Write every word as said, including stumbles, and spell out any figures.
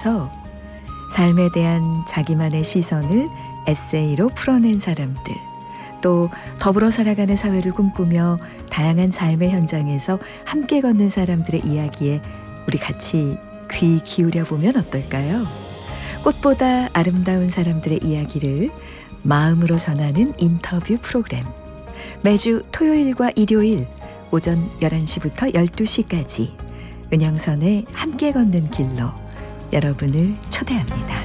살면서 삶에 대한 자기만의 시선을 에세이로 풀어낸 사람들, 또 더불어 살아가는 사회를 꿈꾸며 다양한 삶의 현장에서 함께 걷는 사람들의 이야기에 우리 같이 귀 기울여 보면 어떨까요? 꽃보다 아름다운 사람들의 이야기를 마음으로 전하는 인터뷰 프로그램. 매주 토요일과 일요일 오전 열한 시부터 열두 시까지 은영선의 함께 걷는 길로 여러분을 초대합니다.